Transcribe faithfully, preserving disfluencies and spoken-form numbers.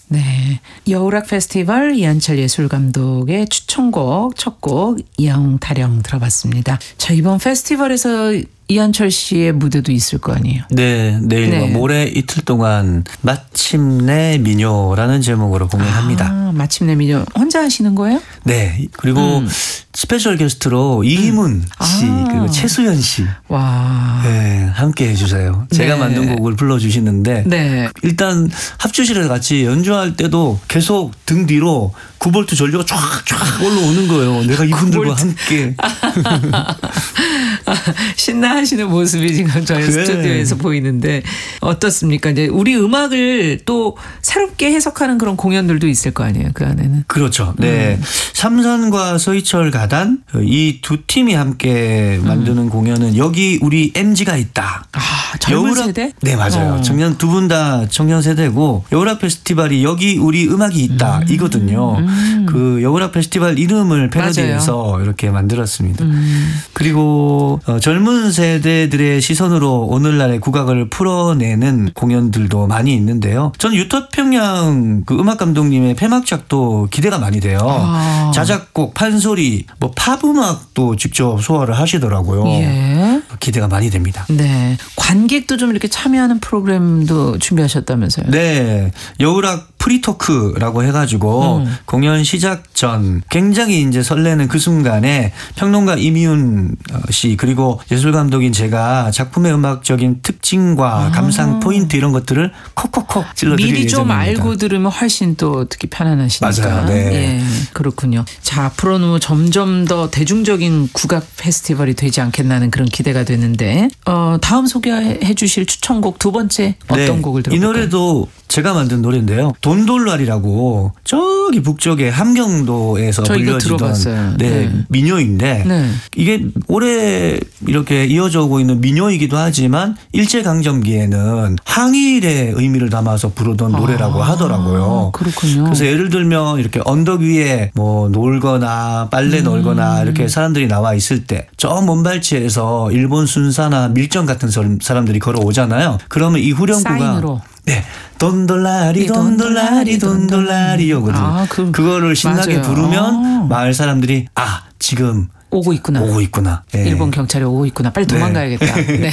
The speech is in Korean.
네, 여우락 페스티벌 이한철 예술감독의 추천곡 첫 곡 이영 타령 들어봤습니다. 자, 이번 페스티벌에서 이한철 씨의 무대도 있을 거 아니에요? 네, 내일 네. 모레 이틀 동안 마침내 미녀라는 제목으로 공연합니다. 아, 마침내 미녀 혼자 하시는 거예요? 네, 그리고 음. 스페셜 게스트로 이희문 씨 아. 그리고 최수연 씨 와, 네, 함께 해주세요. 제가 네. 만든 곡을 불러주시는데 네. 일단 합주실에서 같이 연주할 때도 계속 등 뒤로 구 볼트 전류가 쫙쫙 올라오는 거예요. 내가 이분들과 함께. 신나하시는 모습이 지금 저희 네. 스튜디오에서 보이는데 어떻습니까? 이제 우리 음악을 또 새롭게 해석하는 그런 공연들도 있을 거 아니에요, 그 안에는. 그렇죠. 네. 음. 삼선과 서희철 가단 이 두 팀이 함께 만드는 음. 공연은 여기 우리 엠지가 있다. 아, 젊은 여우락, 세대? 네, 맞아요. 어. 청년 두 분 다 청년 세대고 여우락 페스티벌이 여기 우리 음악이 있다. 음. 이거든요. 음. 그 여우락 페스티벌 이름을 패러디해서 맞아요. 이렇게 만들었습니다. 음. 그리고 어, 젊은 세대들의 시선으로 오늘날의 국악을 풀어내는 공연들도 많이 있는데요. 저는 유터평양 그 음악 감독님의 폐막작도 기대가 많이 돼요. 아. 자작곡, 판소리, 뭐 팝 음악도 직접 소화를 하시더라고요. 예. 기대가 많이 됩니다. 네. 관객도 좀 이렇게 참여하는 프로그램도 준비하셨다면서요? 네. 여우락 프리토크라고 해가지고 음. 공연 시작 전 굉장히 이제 설레는 그 순간에 평론가 이미훈 씨 그리고 예술감독인 제가 작품의 음악적인 특징과 아. 감상 포인트 이런 것들을 콕콕콕 찔러드릴 미리 좀 예정입니다. 알고 들으면 훨씬 또 특히 편안하시니까. 맞아요. 네. 예, 그렇군요. 자, 앞으로는 뭐 점점 더 대중적인 국악 페스티벌이 되지 않겠나는 그런 기대가 되는데 어, 다음 소개해 주실 추천곡 두 번째 어떤 네. 곡을 들어볼까요? 이 노래도 제가 만든 노래인데요. 돈돌라리라고 저기 북쪽의 함경도에서 저 이거 불려지던 들어봤어요. 네, 네. 민요인데 네. 이게 오래 이렇게 이어져 오고 있는 민요이기도 하지만 일제강점기에는 항일의 의미를 담아서 부르던 노래라고 아, 하더라고요. 그렇군요. 그래서 예를 들면 이렇게 언덕 위에 뭐 놀거나 빨래 음. 널거나 이렇게 사람들이 나와 있을 때 저 먼발치에서 일본 순사나 밀정 같은 사람들이 걸어오잖아요. 그러면 이 후렴구가 사인으로. 네. 돈돌라리 돈돌라리 돈돌라리요거든요. 아, 그, 그거를 신나게 맞아요. 부르면 아. 마을 사람들이 아 지금 오고 있구나. 오고 있구나. 네. 일본 경찰이 오고 있구나. 빨리 네. 도망가야겠다. 네.